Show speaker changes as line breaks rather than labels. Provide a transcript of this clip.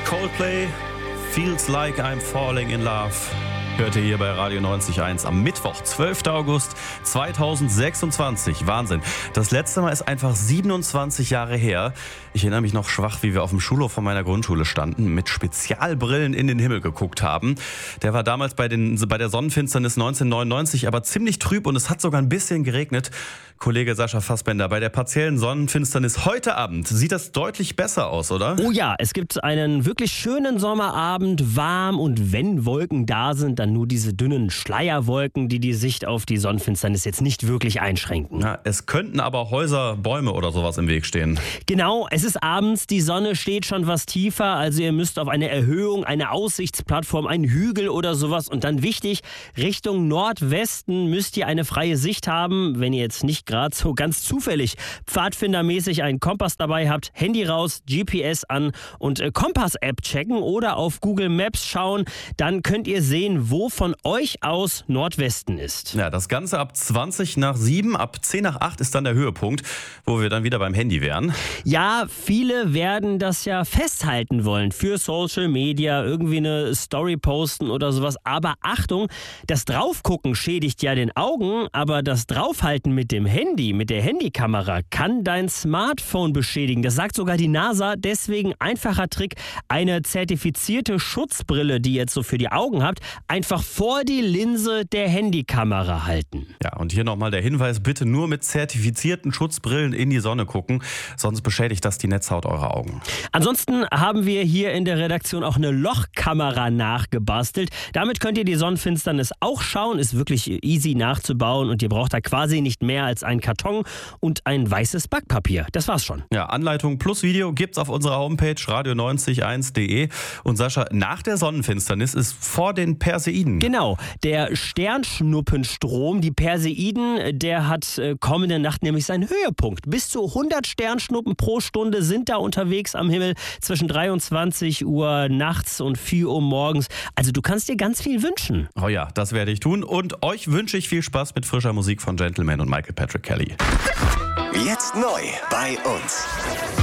Coldplay, Feels Like I'm Falling in Love. Hört ihr hier bei Radio 90.1 am Mittwoch, 12. August 2026. Wahnsinn. Das letzte Mal ist einfach 27 Jahre her. Ich erinnere mich noch schwach, wie wir auf dem Schulhof von meiner Grundschule standen, mit Spezialbrillen in den Himmel geguckt haben. Der war damals bei der Sonnenfinsternis 1999 aber ziemlich trüb und es hat sogar ein bisschen geregnet. Kollege Sascha Fassbender, bei der partiellen Sonnenfinsternis heute Abend sieht das deutlich besser aus, oder?
Oh ja, es gibt einen wirklich schönen Sommerabend, warm, und wenn Wolken da sind, dann nur diese dünnen Schleierwolken, die die Sicht auf die Sonnenfinsternis jetzt nicht wirklich einschränken.
Ja, es könnten aber Häuser, Bäume oder sowas im Weg stehen.
Genau, es ist abends, die Sonne steht schon was tiefer, also ihr müsst auf eine Erhöhung, eine Aussichtsplattform, einen Hügel oder sowas, und dann wichtig, Richtung Nordwesten müsst ihr eine freie Sicht haben, wenn ihr jetzt nicht gerade so ganz zufällig pfadfindermäßig einen Kompass dabei habt. Handy raus, GPS an und Kompass-App checken oder auf Google Maps schauen. Dann könnt ihr sehen, wo von euch aus Nordwesten ist.
Ja, das Ganze ab 20 nach 7, ab 10 nach 8 ist dann der Höhepunkt, wo wir dann wieder beim Handy wären.
Ja, viele werden das ja festhalten wollen für Social Media, irgendwie eine Story posten oder sowas. Aber Achtung, das Draufgucken schädigt ja den Augen, aber das Draufhalten mit dem Handy, mit der Handykamera, kann dein Smartphone beschädigen. Das sagt sogar die NASA. Deswegen einfacher Trick, eine zertifizierte Schutzbrille, die ihr jetzt so für die Augen habt, einfach vor die Linse der Handykamera halten.
Ja, und hier nochmal der Hinweis, bitte nur mit zertifizierten Schutzbrillen in die Sonne gucken, sonst beschädigt das die Netzhaut eurer Augen.
Ansonsten haben wir hier in der Redaktion auch eine Lochkamera nachgebastelt. Damit könnt ihr die Sonnenfinsternis auch schauen. Ist wirklich easy nachzubauen und ihr braucht da quasi nicht mehr als einen Karton und ein weißes Backpapier. Das war's schon.
Ja, Anleitung plus Video gibt's auf unserer Homepage radio901.de. Und Sascha, nach der Sonnenfinsternis ist vor den Perseiden.
Genau, der Sternschnuppenstrom, die Perseiden, der hat kommende Nacht nämlich seinen Höhepunkt. Bis zu 100 Sternschnuppen pro Stunde sind da unterwegs am Himmel zwischen 23 Uhr nachts und 4 Uhr morgens. Also du kannst dir ganz viel wünschen.
Oh ja, das werde ich tun. Und euch wünsche ich viel Spaß mit frischer Musik von Gentleman und Michael Patrick Kelly.
Jetzt neu bei uns.